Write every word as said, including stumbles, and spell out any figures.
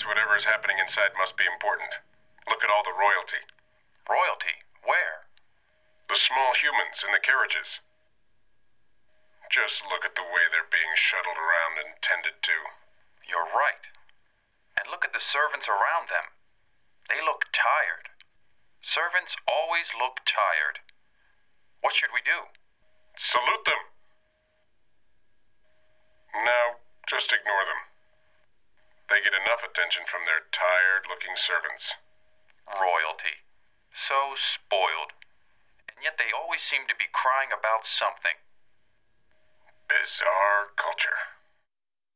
Besides, whatever is happening inside must be important. Look at all the royalty. Royalty? Where? The small humans in the carriages. Just look at the way they're being shuttled around and tended to. You're right. And look at the servants around them. They look tired. Servants always look tired. What should we do? Salute them. Now, just ignore them. They get enough attention from their tired-looking servants. Royalty. So spoiled. And yet they always seem to be crying about something. Bizarre culture.